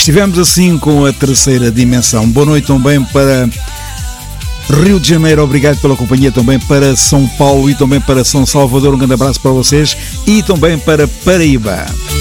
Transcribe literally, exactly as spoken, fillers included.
Estivemos assim com a terceira dimensão. Boa noite também para Rio de Janeiro, obrigado pela companhia, também para São Paulo e também para São Salvador, um grande abraço para vocês, e também para Paraíba.